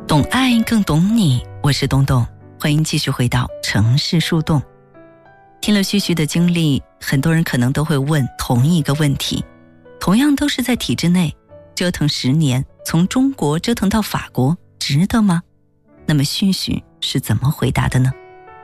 懂爱更懂你，我是东东，欢迎继续回到城市树洞。听了旭旭的经历，很多人可能都会问同一个问题，同样都是在体制内，折腾10年，从中国折腾到法国，值得吗？那么旭旭是怎么回答的呢？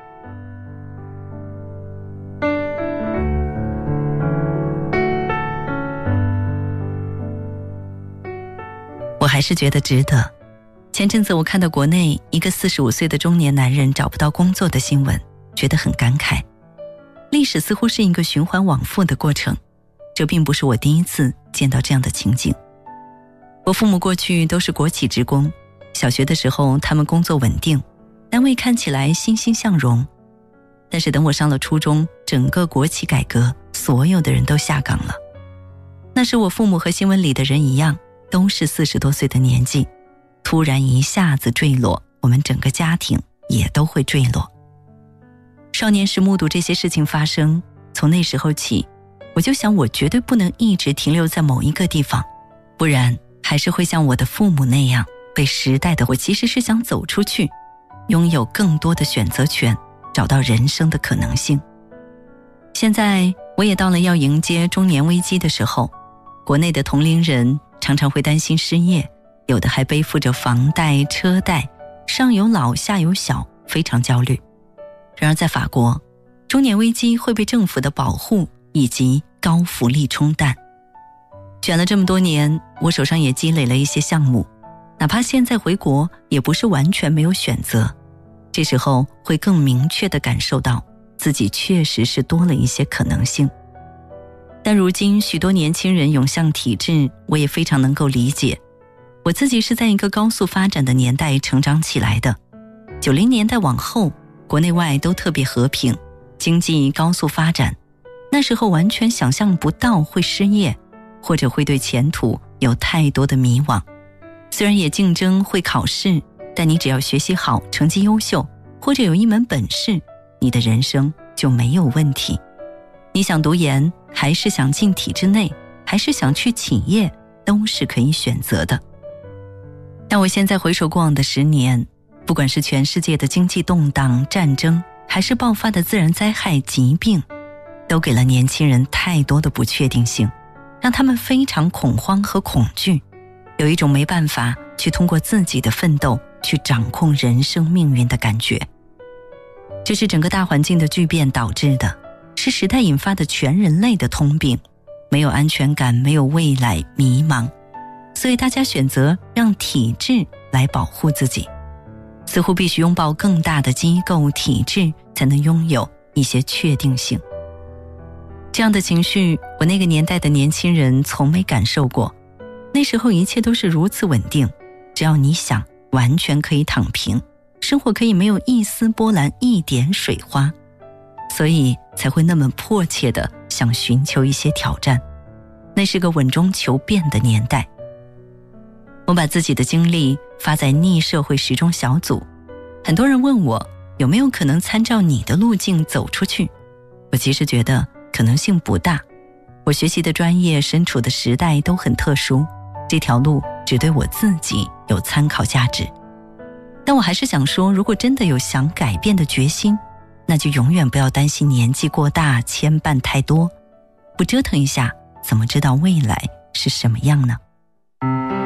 我还是觉得值得。前阵子我看到国内一个45岁的中年男人找不到工作的新闻，觉得很感慨。历史似乎是一个循环往复的过程，这并不是我第一次见到这样的情景。我父母过去都是国企职工，小学的时候他们工作稳定，单位看起来欣欣向荣。但是等我上了初中，整个国企改革，所有的人都下岗了。那时我父母和新闻里的人一样，都是40多岁的年纪，突然一下子坠落，我们整个家庭也都会坠落。少年时目睹这些事情发生，从那时候起，我就想我绝对不能一直停留在某一个地方，不然还是会像我的父母那样，被时代的我其实是想走出去，拥有更多的选择权，找到人生的可能性。现在我也到了要迎接中年危机的时候，国内的同龄人常常会担心失业，有的还背负着房贷、车贷，上有老下有小，非常焦虑。然而在法国，中年危机会被政府的保护以及高福利冲淡。卷了这么多年，我手上也积累了一些项目，哪怕现在回国，也不是完全没有选择。这时候会更明确地感受到自己确实是多了一些可能性。但如今许多年轻人涌向体制，我也非常能够理解。我自己是在一个高速发展的年代成长起来的，90年代往后，国内外都特别和平，经济高速发展，那时候完全想象不到会失业，或者会对前途有太多的迷惘。虽然也竞争会考试，但你只要学习好，成绩优秀，或者有一门本事，你的人生就没有问题。你想读研，还是想进体制内，还是想去企业，都是可以选择的。但我现在回首过往的10年，不管是全世界的经济动荡、战争，还是爆发的自然灾害、疾病，都给了年轻人太多的不确定性，让他们非常恐慌和恐惧，有一种没办法去通过自己的奋斗去掌控人生命运的感觉。这是整个大环境的巨变导致的，是时代引发的全人类的通病，没有安全感，没有未来，迷茫。所以大家选择让体制来保护自己，似乎必须拥抱更大的机构体制，才能拥有一些确定性。这样的情绪，我那个年代的年轻人从没感受过。那时候一切都是如此稳定，只要你想，完全可以躺平，生活可以没有一丝波澜，一点水花，所以才会那么迫切地想寻求一些挑战。那是个稳中求变的年代。我把自己的经历发在逆社会时钟小组，很多人问我有没有可能参照你的路径走出去。我其实觉得可能性不大，我学习的专业、身处的时代都很特殊，这条路只对我自己有参考价值。但我还是想说，如果真的有想改变的决心，那就永远不要担心年纪过大，牵绊太多，不折腾一下，怎么知道未来是什么样呢？